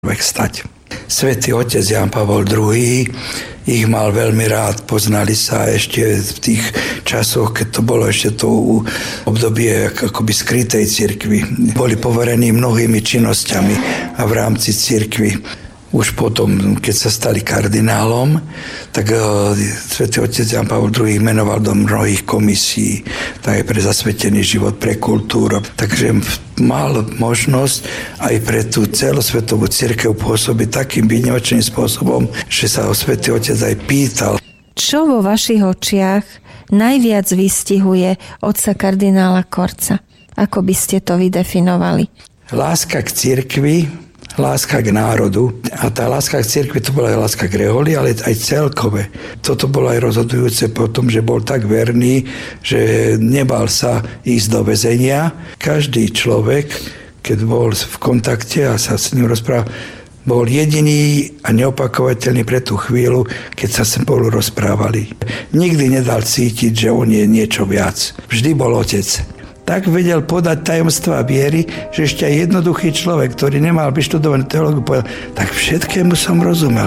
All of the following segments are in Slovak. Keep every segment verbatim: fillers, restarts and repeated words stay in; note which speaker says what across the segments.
Speaker 1: stať. Svätý otec Ján Pavol druhý. Ich mal veľmi rád, poznali sa ešte v tých časoch, keď to bolo ešte to obdobie akoby skrytej cirkvi. Boli poverení mnohými činnosťami a v rámci cirkvi. Už potom, keď sa stali kardinálom, tak svätý otec Ján Pavol druhý menoval do mnohých komisí, tak aj pre zasvetený život, pre kultúru. Takže mal možnosť aj pre tú celosvetovú cirkev pôsobiť takým výnimočným spôsobom, že sa ho svätý otec aj pýtal.
Speaker 2: Čo vo vašich očiach najviac vystihuje otca kardinála Korca? Ako by ste to vydefinovali?
Speaker 1: Láska k cirkvi, láska k národu. A tá láska k cirkvi, to bola aj láska k reholi, ale aj celkové. Toto bolo aj rozhodujúce po tom, že bol tak verný, že nebal sa ísť do väzenia. Každý človek, keď bol v kontakte a sa s ním rozprával, bol jediný a neopakovateľný pre tú chvíľu, keď sa spolu rozprávali. Nikdy nedal cítiť, že on je niečo viac. Vždy bol otec. Tak vedel podať tajomstvá viery, že ešte aj jednoduchý človek, ktorý nemal vyštudovanú teológiu, povedal, tak všetkému som rozumel.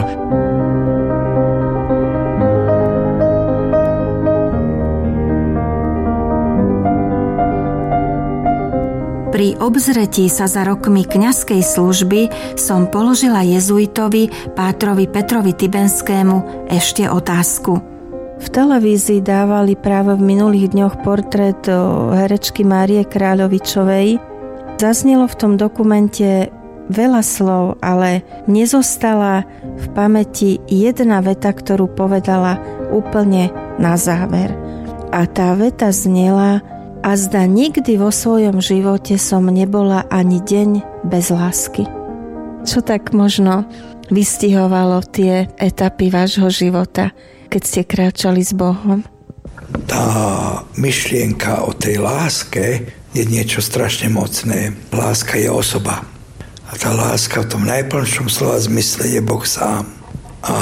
Speaker 2: Pri obzretí sa za rokmi kňazskej služby som položila jezuitovi pátrovi Petrovi Tibenskému ešte otázku. V televízii dávali práve v minulých dňoch portrét herečky Márie Kráľovičovej. Zaznelo v tom dokumente veľa slov, ale mne zostala v pamäti jedna veta, ktorú povedala úplne na záver. A tá veta znela: a zda nikdy vo svojom živote som nebola ani deň bez lásky. Čo tak možno vystihovalo tie etapy vášho života, keď ste kráčali s Bohom?
Speaker 1: Tá myšlienka o tej láske je niečo strašne mocné. Láska je osoba. A tá láska v tom najplnšom slova zmysle je Boh sám. A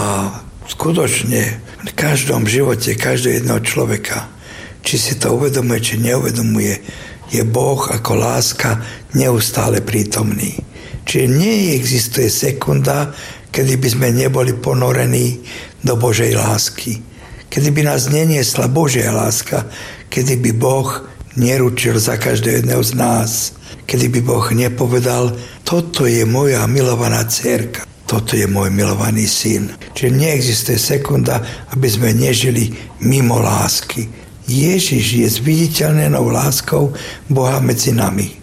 Speaker 1: skutočne v každom živote každého jedného človeka, či si to uvedomuje, či neuvedomuje, je Boh ako láska neustále prítomný. Čiže neexistuje sekunda, kedy by sme neboli ponorení do Božej lásky. Kedy by nás neniesla Božia láska, kedy by Boh neručil za každého jedného z nás, kedy by Boh nepovedal, toto je moja milovaná dcérka, toto je môj milovaný syn. Čiže neexistuje sekunda, aby sme nežili mimo lásky. Ježiš je zviditeľnenou láskou Boha medzi nami.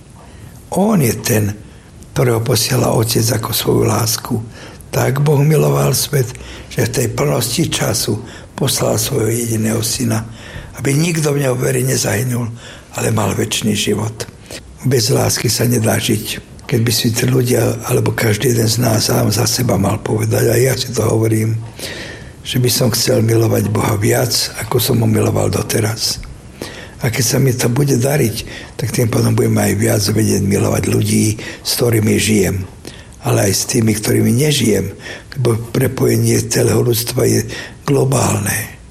Speaker 1: On je ten, ktorého posiela Otec ako svoju lásku. Tak Boh miloval svet, že v tej plnosti času poslal svojho jediného syna, aby nikto v neho veri nezahynul, ale mal večný život. Bez lásky sa nedá žiť. Keď by si tí ľudia, alebo každý jeden z nás sám za seba mal povedať, a ja si to hovorím, že by som chcel milovať Boha viac, ako som ho miloval doteraz. A keď sa mi to bude dariť, tak tým potom budem aj viac vedieť milovať ľudí, s ktorými žijem. Ale aj s tými, ktorými nežijem. Lebo prepojenie celého ľudstva je globálne.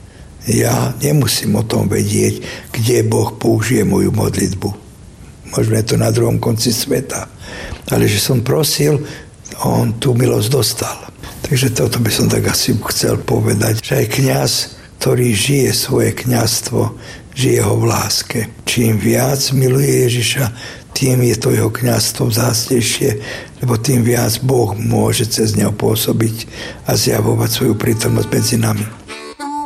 Speaker 1: Ja nemusím o tom vedieť, kde Boh použije moju modlitbu. Možno je to na druhom konci sveta. Ale že som prosil, on tú milosť dostal. Takže toto by som tak asi chcel povedať, že aj kňaz, ktorý žije svoje kňazstvo, žije ho v láske. Čím viac miluje Ježiša, tým je to jeho kňazstvo vzácnejšie, lebo tým viac Boh môže cez neho pôsobiť a zjavovať svoju prítomnosť medzi nami.